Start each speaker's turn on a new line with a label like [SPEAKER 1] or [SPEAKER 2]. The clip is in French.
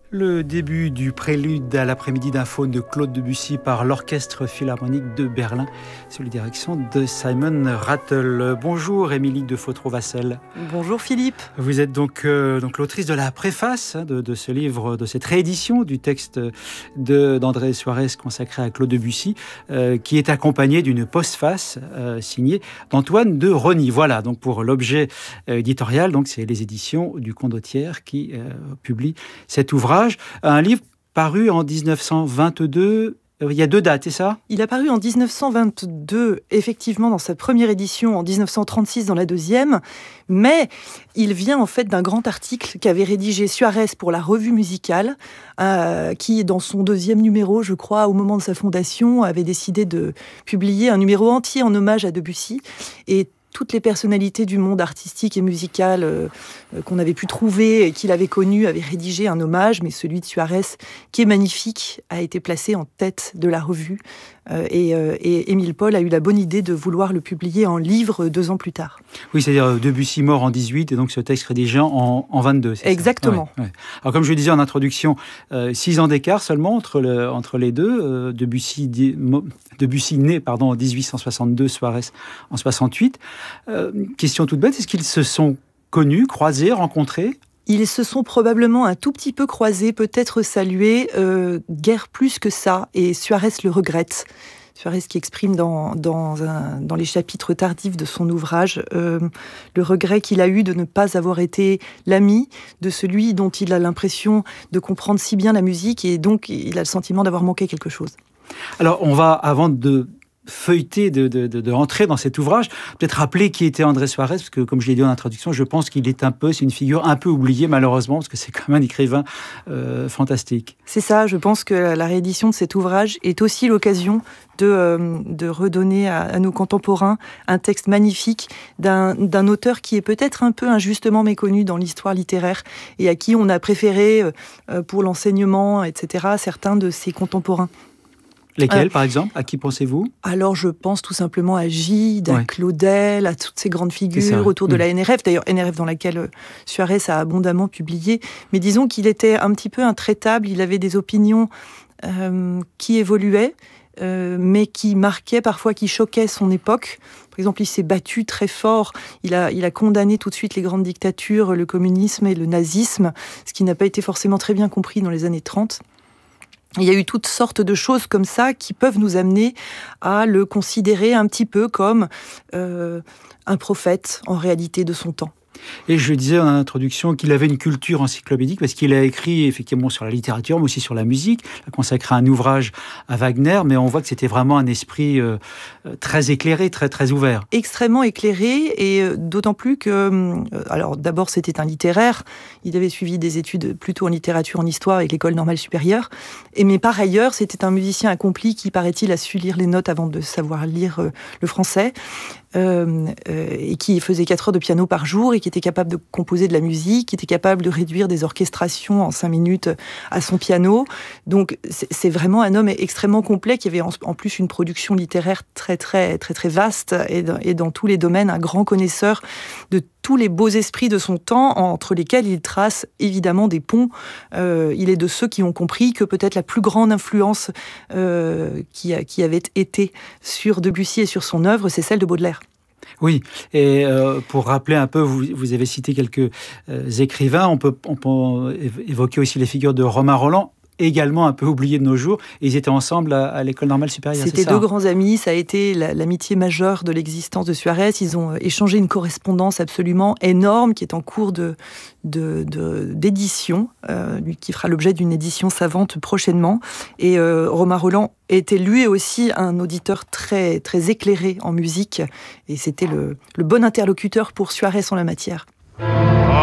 [SPEAKER 1] Le début du prélude à l'après-midi d'un faune de Claude Debussy par l'Orchestre Philharmonique de Berlin, sous la direction de Simon Rattle. Bonjour Émilie de Fautrovassel.
[SPEAKER 2] Bonjour Philippe.
[SPEAKER 1] Vous êtes donc l'autrice de la préface de ce livre, de cette réédition du texte d'André Suarez consacré à Claude Debussy, qui est accompagné d'une postface signée d'Antoine de Rosny. Voilà, donc pour l'objet éditorial, donc c'est les éditions du Condottière qui publient cet ouvrage. Un livre paru en 1922. Il y a deux dates, c'est ça ?
[SPEAKER 2] Il a paru en 1922, effectivement, dans sa première édition, en 1936 dans la deuxième, mais il vient en fait d'un grand article qu'avait rédigé Suarez pour la Revue musicale, qui, dans son deuxième numéro, je crois, au moment de sa fondation, avait décidé de publier un numéro entier en hommage à Debussy. Et toutes les personnalités du monde artistique et musical qu'on avait pu trouver et qu'il avait connu avaient rédigé un hommage, mais celui de Suarez, qui est magnifique, a été placé en tête de la revue. Et Émile Paul a eu la bonne idée de vouloir le publier en livre 2 ans plus tard.
[SPEAKER 1] Oui, c'est-à-dire Debussy mort en 18 et donc ce texte rédigé en 22. C'est
[SPEAKER 2] exactement.
[SPEAKER 1] Ça ouais. Alors comme je le disais en introduction, 6 ans d'écart seulement entre les deux. Debussy né en 1862, Suarez en 68. Question toute bête, est-ce qu'ils se sont connus, croisés, rencontrés ?
[SPEAKER 2] Ils se sont probablement un tout petit peu croisés, peut-être salués, guère plus que ça, et Suarez le regrette. Suarez qui exprime dans les chapitres tardifs de son ouvrage le regret qu'il a eu de ne pas avoir été l'ami de celui dont il a l'impression de comprendre si bien la musique, et donc il a le sentiment d'avoir manqué quelque chose.
[SPEAKER 1] Alors on va, avant de feuilleter, de rentrer dans cet ouvrage, peut-être rappeler qui était André Suarez, parce que comme je l'ai dit en introduction, je pense qu'il est c'est une figure un peu oubliée malheureusement, parce que c'est quand même un écrivain fantastique.
[SPEAKER 2] C'est ça, je pense que la réédition de cet ouvrage est aussi l'occasion de redonner à nos contemporains un texte magnifique d'un auteur qui est peut-être un peu injustement méconnu dans l'histoire littéraire et à qui on a préféré, pour l'enseignement, etc., certains de ses contemporains.
[SPEAKER 1] Lesquels, par exemple ? À qui pensez-vous ?
[SPEAKER 2] Alors, je pense tout simplement à Gide, à Claudel, à toutes ces grandes figures autour de la NRF. D'ailleurs, NRF dans laquelle Suarez a abondamment publié. Mais disons qu'il était un petit peu intraitable. Il avait des opinions qui évoluaient, mais qui marquaient parfois, qui choquaient son époque. Par exemple, il s'est battu très fort. Il a condamné tout de suite les grandes dictatures, le communisme et le nazisme, ce qui n'a pas été forcément très bien compris dans les années 30. Il y a eu toutes sortes de choses comme ça qui peuvent nous amener à le considérer un petit peu comme un prophète, en réalité, de son temps.
[SPEAKER 1] Et je disais en introduction qu'il avait une culture encyclopédique parce qu'il a écrit effectivement sur la littérature, mais aussi sur la musique. Il a consacré un ouvrage à Wagner, mais on voit que c'était vraiment un esprit très éclairé, très, très ouvert.
[SPEAKER 2] Extrêmement éclairé, et d'autant plus que... alors d'abord, c'était un littéraire. Il avait suivi des études plutôt en littérature, en histoire avec l'École normale supérieure. Mais par ailleurs, c'était un musicien accompli qui, paraît-il, a su lire les notes avant de savoir lire le français. Et qui faisait 4 heures de piano par jour et qui était capable de composer de la musique, qui était capable de réduire des orchestrations en 5 minutes à son piano. Donc c'est vraiment un homme extrêmement complet qui avait en plus une production littéraire très très très très vaste et dans tous les domaines un grand connaisseur de tous les beaux esprits de son temps, entre lesquels il trace évidemment des ponts. Il est de ceux qui ont compris que peut-être la plus grande influence qui avait été sur Debussy et sur son œuvre, c'est celle de Baudelaire.
[SPEAKER 1] Oui, et pour rappeler un peu, vous avez cité quelques écrivains, on peut évoquer aussi les figures de Romain Rolland, également un peu oubliés de nos jours. Ils étaient ensemble à l'École normale supérieure.
[SPEAKER 2] C'était 2 grands amis, ça a été l'amitié majeure de l'existence de Suarez. Ils ont échangé une correspondance absolument énorme qui est en cours d'édition, qui fera l'objet d'une édition savante prochainement. Et Romain Rolland était lui aussi un auditeur très, très éclairé en musique, et c'était le bon interlocuteur pour Suarez en la matière.